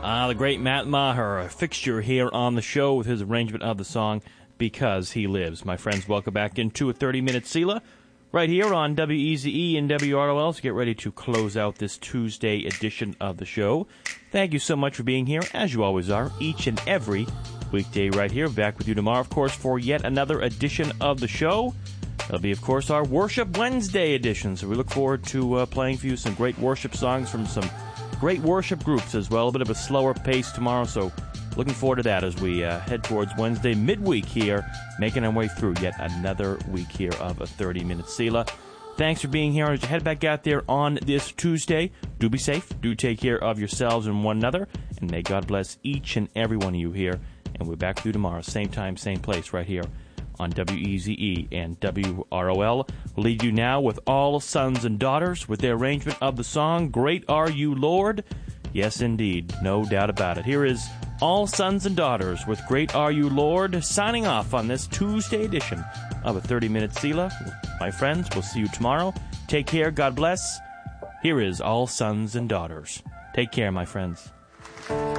The great Matt Maher, a fixture here on the show with his arrangement of the song Because He Lives. My friends, welcome back into a 30-minute Sela right here on WEZE and WROL. So get ready to close out this Tuesday edition of the show. Thank you so much for being here, as you always are, each and every weekday right here. Back with you tomorrow, of course, for yet another edition of the show. That'll be, of course, our Worship Wednesday edition. So we look forward to playing for you some great worship songs from some great worship groups as well. A bit of a slower pace tomorrow, so looking forward to that as we head towards Wednesday midweek here, making our way through yet another week here of a 30-minute Sela. Thanks for being here as you head back out there on this Tuesday. Do be safe, do take care of yourselves and one another, and may God bless each and every one of you here. And we're back with you tomorrow, same time, same place, right here on WEZE and WROL. We'll lead you now with All Sons and Daughters with their arrangement of the song, Great Are You, Lord. Yes, indeed, no doubt about it. Here is All Sons and Daughters with Great Are You, Lord, signing off on this Tuesday edition of a 30-minute Sela. My friends, we'll see you tomorrow. Take care, God bless. Here is All Sons and Daughters. Take care, my friends.